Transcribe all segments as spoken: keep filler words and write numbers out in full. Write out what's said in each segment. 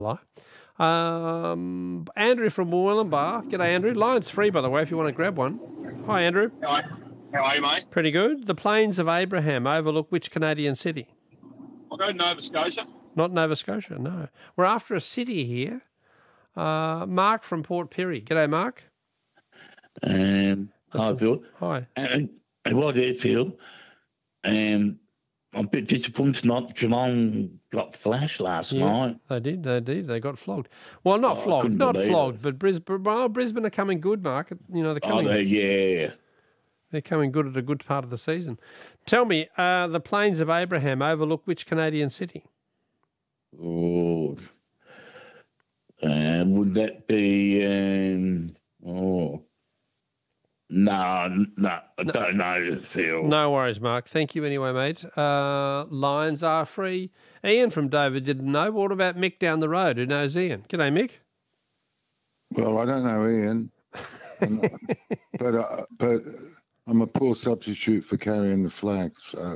Um, Andrew from Wollumbar. G'day, Andrew. Line's free, by the way, if you want to grab one. Hi, Andrew. Hi. How are you, mate? Pretty good. The Plains of Abraham overlook which Canadian city? I'll go Nova Scotia. Not Nova Scotia, no. We're after a city here. Uh, Mark from Port Pirie. G'day, Mark. Um, hi, Phil. Hi. And, and what I feel, um, I'm a bit disappointed not Geelong got flashed last Yeah, night. they did, they did. They got flogged. Well, not Oh, I flogged, couldn't not believe flogged, it. but Brisbane, well, Brisbane are coming good, Mark. You know, they're Oh, coming, they, yeah. they're coming good at a good part of the season. Tell me, uh, the Plains of Abraham overlook which Canadian city? Oh, uh, would that be? Um, oh, no, no, I don't know, Phil. No worries, Mark. Thank you anyway, mate. Uh, lines are free. Ian from Dover didn't know. What about Mick down the road who knows Ian? G'day, Mick. Well, I don't know Ian, and, but uh, but I'm a poor substitute for carrying the flag. So,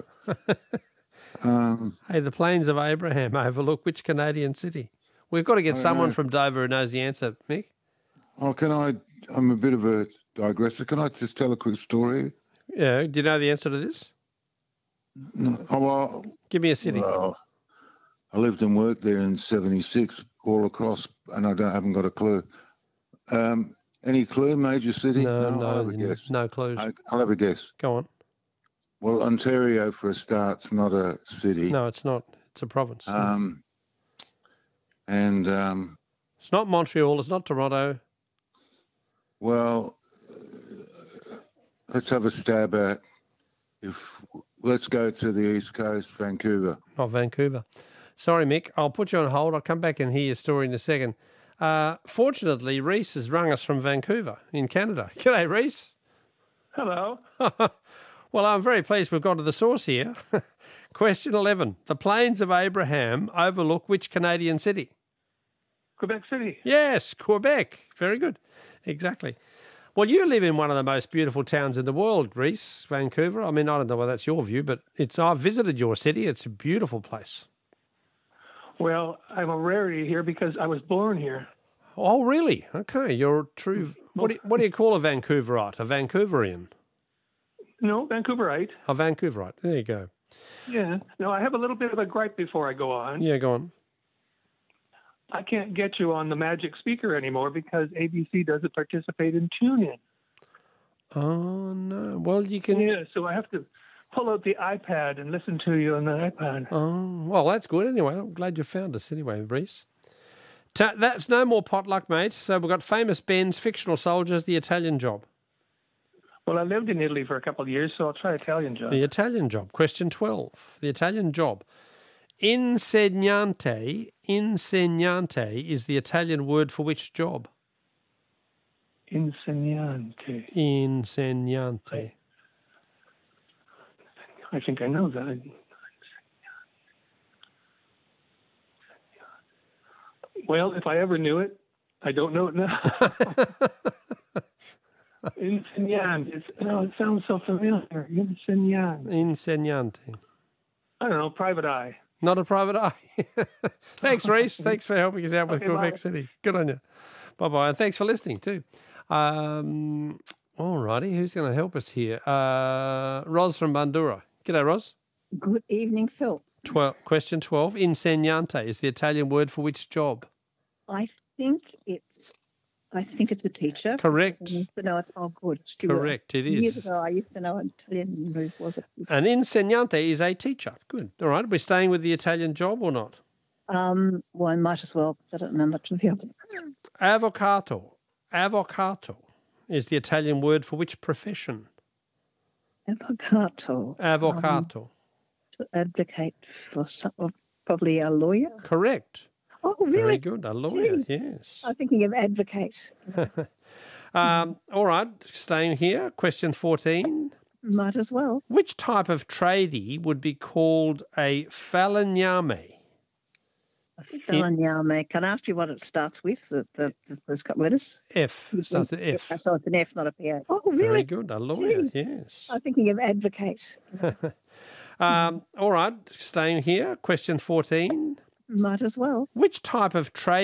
um, Hey, the Plains of Abraham overlook which Canadian city? We've got to get I someone know. from Dover who knows the answer, Mick. oh, can I? I'm a bit of a digressor. Can I just tell a quick story? Yeah, do you know the answer to this? No, oh, well, Give me a city. well, I lived and worked there in seventy-six, all across, and I don't haven't got a clue. Um, any clue? Major city? No, I'll no, have a guess. no clues. I, I'll have a guess. Go on. Well, Ontario, for a start's not a city. No, it's not. It's a province. Um, and um, It's not Montreal. It's not Toronto. well, let's have a stab at if let's go to the East Coast, Vancouver. Not Vancouver. Sorry, Mick. I'll put you on hold. I'll come back and hear your story in a second. Uh, fortunately, Reese has rung us from Vancouver in Canada. G'day, Reese. Hello. Well, I'm very pleased we've got to the source here. Question eleven. The Plains of Abraham overlook which Canadian city? Quebec City. Yes, Quebec. Very good. Exactly. Well, you live in one of the most beautiful towns in the world, Reese, Vancouver. I mean, I don't know whether that's your view, but it's. I've visited your city. It's a beautiful place. Well, I'm a rarity here because I was born here. Oh, really? Okay, you're a true. What do you, what do you call a Vancouverite? A Vancouverian? No, Vancouverite. A Vancouverite. There you go. Yeah. No, I have a little bit of a gripe before I go on. Yeah, go on. I can't get you on the magic speaker anymore because A B C doesn't participate in TuneIn. Oh no. Well, you can. Yeah, so I have to pull out the iPad and listen to you on the iPad. Oh, well, that's good anyway. I'm glad you found us anyway, Reese. Ta- that's no more potluck, mate. So we've got Famous Ben's Fictional Soldiers, The Italian Job. Well, I lived in Italy for a couple of years, so I'll try Italian job. The Italian Job. Question twelve. The Italian Job. Insegnante, insegnante is the Italian word for which job? Insegnante. Insegnante. I think I know that. Well, if I ever knew it, I don't know it now. Insegnante. It's, oh, it sounds so familiar. Insegnante. Insegnante. I don't know, private eye. Not a private eye. Thanks, Reese. Thanks for helping us out with Okay, Quebec bye. City. Good on you. Bye-bye. And thanks for listening too. Um, all righty. Who's going to help us here? Uh, Ros from Bandura. G'day, Ros. Good evening, Phil. Twelve, question twelve. Insegnante is the Italian word for which job? I think it's, I think it's a teacher. Correct. I used to know it's all good. Correct, it Years is. ago, I used to know an Italian who was it. An insegnante is a teacher. Good. All right. Are we staying with the Italian job or not? Um, well, I might as well, because I don't know much of the other. Avvocato. Avvocato is the Italian word for which profession? Avvocato. Avvocato. Um, to advocate for some, probably a lawyer. Correct. Oh, really? Very good. A lawyer, Gee. yes. I'm thinking of advocate. um, all right. Staying here. Question fourteen. Might as well. Which type of tradie would be called a falegname? I think Falegname. Can I ask you what it starts with, the, the, the first couple letters? F. It starts with F. So it's an F, not a P A. Oh, really? Very good. A lawyer, Gee. yes. I'm thinking of advocate. um, all right. Staying here. Question fourteen. Might as well. Which type of trade